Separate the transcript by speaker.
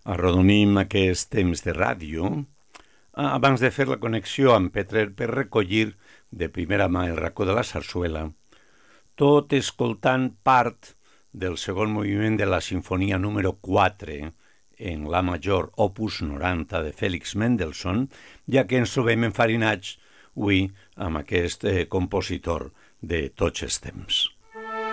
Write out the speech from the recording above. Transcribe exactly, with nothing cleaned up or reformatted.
Speaker 1: Arrodonim aquest temps de ràdio abans de fer la connexió amb Petrer per recollir de primera mà el racó de la sarsuela, tot escoltant part del segon moviment de la sinfonia número quatre en la major opus noranta de Félix Mendelssohn, ja que ens trobem enfarinats avui amb aquest eh, compositor de tots els temps.